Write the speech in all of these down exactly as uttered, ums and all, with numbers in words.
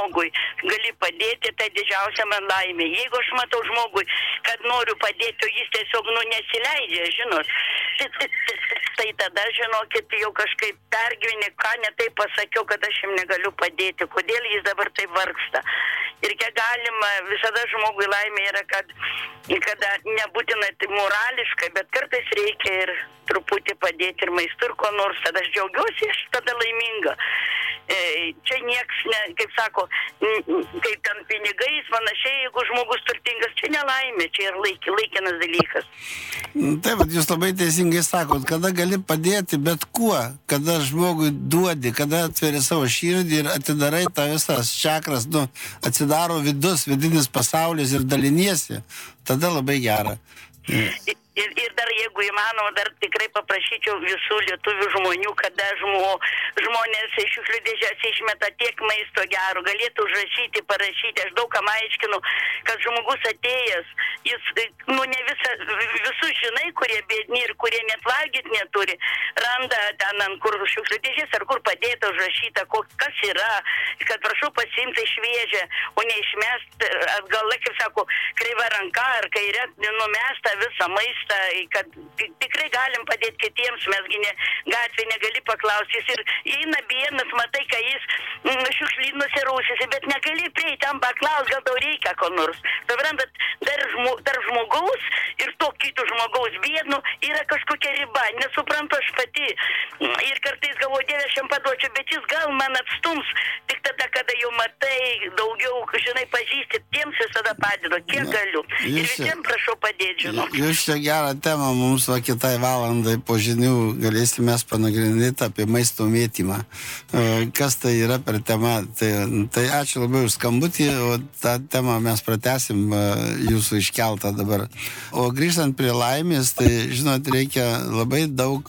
žmogui gali padėti, tai didžiausia man laimė. Jeigu aš matau žmogui, kad noriu padėti, o jis tiesiog, nu, nesileidžia, žinot, tai, tai, tai tada, žinokit, jau kažkaip pergyveni, ką ne taip pasakiau, kad aš jam negaliu padėti, kodėl jis dabar taip vargsta. Ir kiek galima, visada žmogui laimė yra, kad kada nebūtinai tai morališkai, bet kartais reikia ir truputį padėti ir maistu ir ko nors, tada aš džiaugiuosi, aš tada laiminga. E, čia nieks, ne, kaip sako, kaip ten pinigais, panašiai, jeigu žmogus turtingas, čia nelaimė, čia ir laik, laikinas dalykas. Taip, jūs labai teisingai sakot, kada gali padėti bet kuo, kada žmogui duodi, kada atveri savo širdį ir atidarai tą visas čakras, nu, atsidaro vidus, vidinis pasaulis ir daliniesi, tada labai gera. Ir, ir, ir dar, jeigu įmanoma, dar tikrai paprašyčiau visų lietuvių žmonių, kada žmo, žmonės iš šiukšlių dėžės išmeta tiek maisto gero, galėtų užrašyti, parašyti. Aš daug kam aiškinu, kad žmogus atėjęs, jis, nu, ne visa, visus žinai, kurie bėdni ir kurie net valgyt neturi, randa ten ant kur šiukšlių dėžės ar kur padėta užrašyta, kas yra, kad prašau pasiimti šviežią, o neišmest atgal, kaip sako, kreiva ranka ar kairė, numesta visą maistą, kad tikrai galim padėti kitiems, mesgi ne, gatvė negali paklausti, jis ir eina bienas, matai, kad jis mm, šiukšlynuose rūsiasi, bet negali prieiti tam paklausti, gal tau reikia ko nors. Suprantat, dar, žmo, dar žmogaus ir to kito žmogaus biednu yra kažkokia riba, nesuprantu aš pati. Ir kartais galvoju, Dieve, aš jam paduočiau, bet jis gal man atstums, tik tada, kada jau matai, daugiau, žinai, pažįsti, tiems visada padedu, kiek Na, galiu. Ir visiems prašau padėti, žinau. Jūs čia gerą temą mums va kitai valandai po žinių galėsime panagrinėti apie maisto mėtymą. Kas tai yra per tema? Tai, tai ačiū labai už skambutį, o tą temą mes pratęsim jūsų iškeltą dabar. O grįžtant prie laimės, tai, žinot, reikia labai daug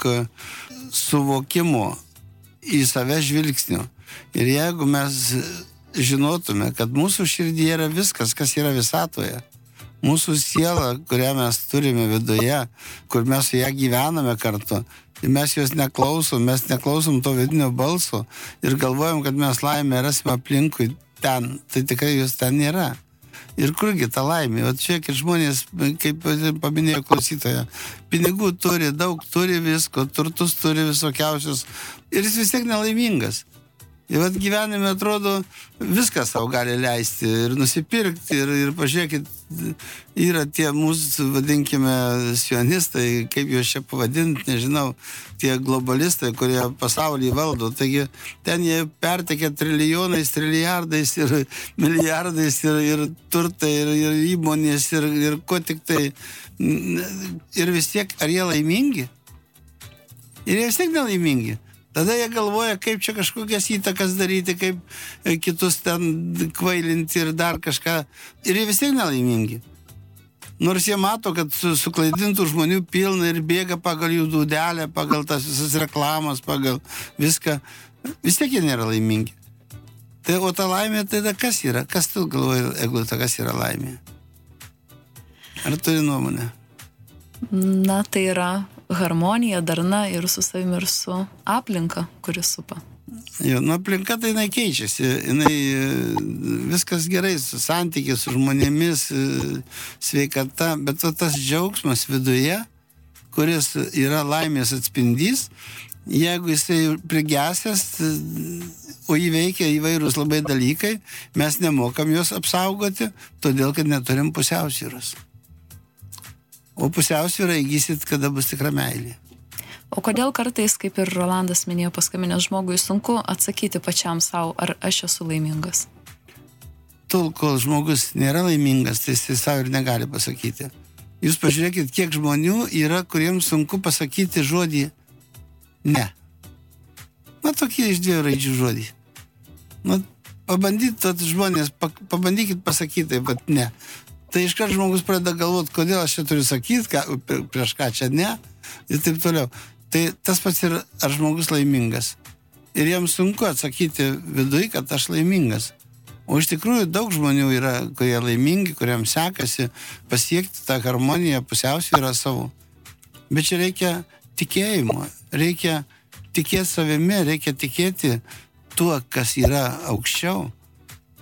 suvokimo į save žvilgsnių. Ir jeigu mes žinotume, kad mūsų širdyje yra viskas, kas yra visatoje, mūsų siela, kurią mes turime viduje, kur mes su ją gyvename kartu, mes jos neklausom, mes neklausom to vidinio balso ir galvojam, kad mes laimę rasime aplinkui ten, tai tikrai jos ten nėra. Ir kurgi ta laimė? O čia, kad žmonės, kaip paminėjo klausytoja, pinigų turi, daug turi visko, turtus turi visokiausius ir jis vis tiek nelaimingas. Ir vat gyvenime atrodo, viską savo gali leisti ir nusipirkti ir, ir pažiūrėkit, yra tie mūsų, vadinkime, sionistai, kaip juos čia pavadinti, nežinau, tie globalistai, kurie pasaulį valdo. Taigi ten jie pertekė trilijonais, trilijardais ir milijardais ir, ir turtai, ir, ir įmonės, ir, ir ko tik tai. Ir vis tiek, ar jie laimingi? Ir jie vis tiek nelaimingi. Tada jie galvoja, kaip čia kažkokias įtakas daryti, kaip kitus ten kvailinti ir dar kažką. Ir jie vis tiek nelaimingi. Nors jie mato, kad suklaidintų žmonių pilna ir bėga pagal jų dūdelę, pagal tas visas reklamas, pagal viską. Vis tiek jie nėra laimingi. Tai, o ta laimė, tada kas yra? Kas tu galvoji, Eglute, kas yra laimė? Ar turi nuomonę? Na, tai yra harmonija, darna ir su savimi ir su aplinka, kuris supa. Jo, nu aplinka tai jinai keičiasi, jinai viskas gerai, su santykis, su žmonėmis, sveikata, bet o tas džiaugsmas viduje, kuris yra laimės atspindys, jeigu jisai prigesęs, o įveikia įvairūs labai dalykai, mes nemokam juos apsaugoti, todėl kad neturim pusiausvyros. O pusiausvyrą įgysit, kada bus tikra meilė. O kodėl kartais, kaip ir Rolandas minėjo paskambinęs žmogui, sunku atsakyti pačiam savo, ar aš esu laimingas? Tol, kol žmogus nėra laimingas, tai jis savo ir negali pasakyti. Jūs pažiūrėkit, kiek žmonių yra, kuriems sunku pasakyti žodį ne. Na, tokie iš dviejų raidžių žodį. Na, pabandykit žmonės, pabandykit pasakyti taip, bet ne. Tai iškart žmogus pradeda galvoti, kodėl aš čia turiu sakyti, ką, prieš ką čia ne, ir taip toliau. Tai tas pats ir ar žmogus laimingas. Ir jam sunku atsakyti viduje, kad aš laimingas. O iš tikrųjų daug žmonių yra, kurie laimingi, kuriam sekasi pasiekti tą harmoniją, pusiausvyrą savo. Bet čia reikia tikėjimo, reikia tikėti savimi, reikia tikėti tuo, kas yra aukščiau.